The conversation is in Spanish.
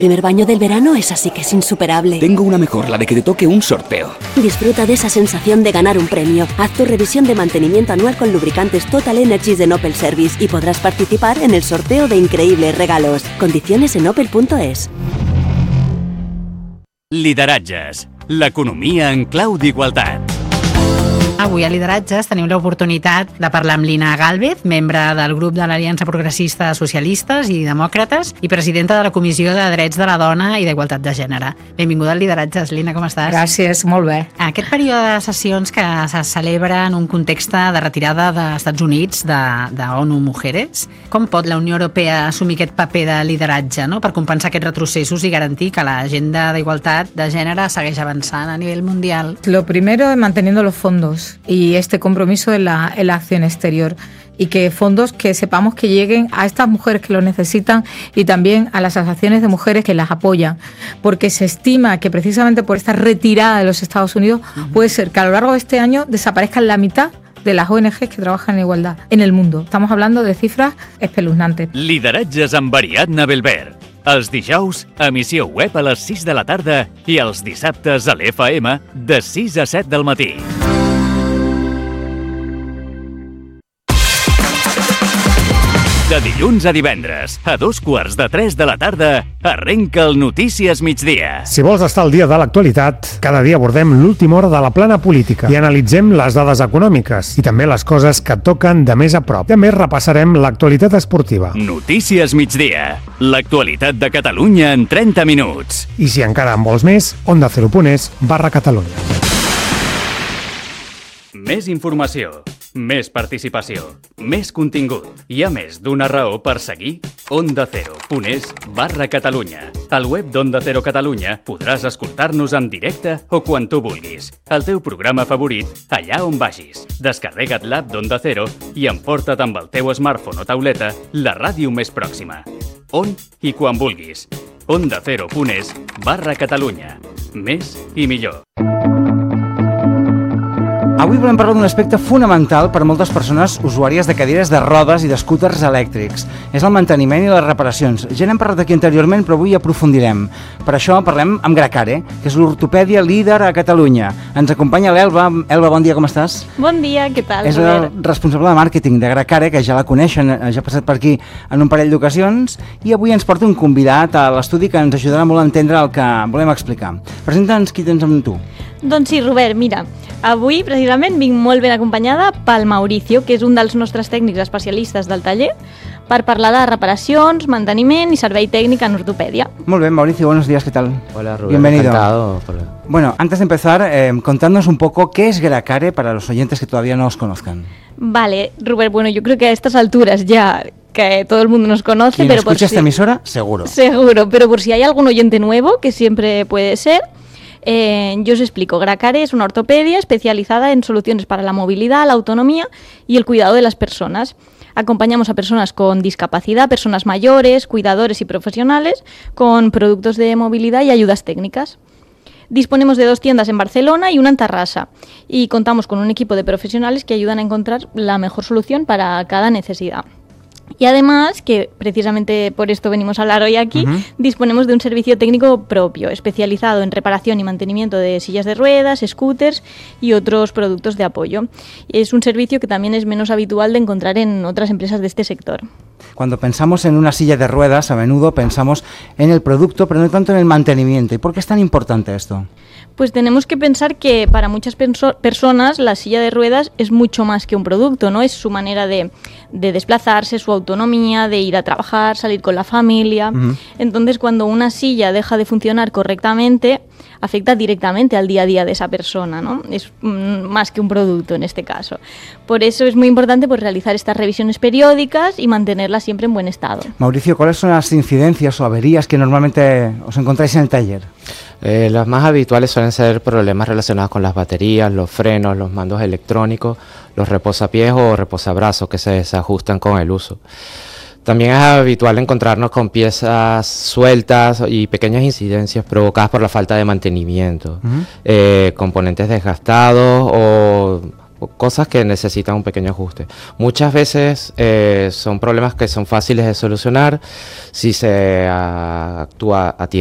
Primer baño del verano, esa sí que es insuperable. Tengo una mejor, la de que te toque un sorteo. Disfruta de esa sensación de ganar un premio. Haz tu revisión de mantenimiento anual con lubricantes Total Energies de Opel Service y podrás participar en el sorteo de increíbles regalos. Condiciones en opel.es. Lideratges, l'economia en clau d'igualtat. Avui a Lideratges tenim l'oportunitat de parlar amb Lina Gálvez, membre del grup de l'Aliança Progressista de Socialistes i Demòcrates i presidenta de la Comissió de Drets de la Dona i d'Igualtat de Gènere. Benvinguda al Lideratges, Lina, com estàs? Gràcies, molt bé. Aquest període de sessions que se celebra en un context de retirada dels Estats Units de ONU Mujeres, com pot la Unió Europea assumir aquest paper de lideratge, no?, per compensar aquests retrocessos i garantir que l'agenda d'igualtat de gènere segueix avançant a nivell mundial? Lo primero es manteniendo los fondos y este compromiso en la acción exterior, y que fondos que sepamos que lleguen a estas mujeres que lo necesitan y también a las asociaciones de mujeres que las apoyan, porque se estima que precisamente por esta retirada de los Estados Unidos puede ser que a lo largo de este año desaparezcan la mitad de las ONGs que trabajan en igualdad en el mundo. Estamos hablando de cifras espeluznantes. Lideratges amb Ariadna Belver. Els dijous, emissió web a les 6 de la tarda i els dissabtes a l'FM de 6 a 7 del matí. De dilluns a divendres, a 2:45 de la tarda, arrenca el Notícies Migdia. Si vols estar al dia de l'actualitat, cada dia abordem l'última hora de la plana política i analitzem les dades econòmiques i també les coses que toquen de més a prop. També repassarem l'actualitat esportiva. Notícies Migdia, l'actualitat de Catalunya en 30 minuts. I si encara en vols més, ondacero.es/Catalunya. Més informació, més participació, més contingut. Hi ha més d'una raó per seguir ondacero.es/Catalunya. Al web d'Onda Cero Catalunya podràs escoltar-nos en directe o quan tu vulguis. El teu programa favorit, allà on vagis. Descarrega't l'app d'Onda Cero i emporta't amb el teu smartphone o tauleta la ràdio més pròxima. On i quan vulguis. ondacero.es/Catalunya. Més i millor. Avui volem parlar d'un aspecte fonamental per a moltes persones usuàries de cadires de rodes i d'escúters elèctrics. És el manteniment i les reparacions. Ja n'hem parlat aquí anteriorment, però avui aprofundirem. Per això parlem amb Gracare, que és l'ortopèdia líder a Catalunya. Ens acompanya l'Elba. Elba, bon dia, com estàs? Bon dia, què tal? És la responsable de màrqueting de Gracare, que ja la coneixen, ja ha passat per aquí en un parell d'ocasions, i avui ens porta un convidat a l'estudi que ens ajudarà molt a entendre el que volem explicar. Presenta'ns qui tens amb tu. Doncs sí, Robert, mira, avui precisament vinc molt ben acompanyada pel Mauricio, que és un dels nostres tècnics especialistes del taller, per parlar de reparacions, manteniment i servei tècnic en ortopèdia. Muy bien, Mauricio, buenos días, ¿qué tal? Hola, Rubén, bienvenido. Encantado. Bueno, antes de empezar, contadnos un poco qué es Gracare para los oyentes que todavía no os conozcan. Vale, Robert, bueno, yo creo que a estas alturas ya que todo el mundo nos conoce, Quien pero escucha por si... esta emisora, seguro. Seguro, pero por si hay algún oyente nuevo, que siempre puede ser... yo os explico. Gracare es una ortopedia especializada en soluciones para la movilidad, la autonomía y el cuidado de las personas. Acompañamos a personas con discapacidad, personas mayores, cuidadores y profesionales con productos de movilidad y ayudas técnicas. Disponemos de 2 tiendas en Barcelona y una en Tarrasa y contamos con un equipo de profesionales que ayudan a encontrar la mejor solución para cada necesidad. Y además, que precisamente por esto venimos a hablar hoy aquí, disponemos de un servicio técnico propio, especializado en reparación y mantenimiento de sillas de ruedas, scooters y otros productos de apoyo. Es un servicio que también es menos habitual de encontrar en otras empresas de este sector. Cuando pensamos en una silla de ruedas, a menudo pensamos en el producto, pero no tanto en el mantenimiento. ¿Y por qué es tan importante esto? Pues tenemos que pensar que para muchas personas la silla de ruedas es mucho más que un producto, ¿no? Es su manera de desplazarse, su autonomía, de ir a trabajar, salir con la familia. Entonces, cuando una silla deja de funcionar correctamente, afecta directamente al día a día de esa persona, ¿no? Es más que un producto en este caso. Por eso es muy importante pues, realizar estas revisiones periódicas y mantenerlas siempre en buen estado. Mauricio, ¿cuáles son las incidencias o averías que normalmente os encontráis en el taller? Las más habituales suelen ser problemas relacionados con las baterías, los frenos, los mandos electrónicos, los reposapiés o reposabrazos que se desajustan con el uso. También es habitual encontrarnos con piezas sueltas y pequeñas incidencias provocadas por la falta de mantenimiento, componentes desgastados o cosas que necesitan un pequeño ajuste. Muchas veces son problemas que son fáciles de solucionar si se actúa a tiempo.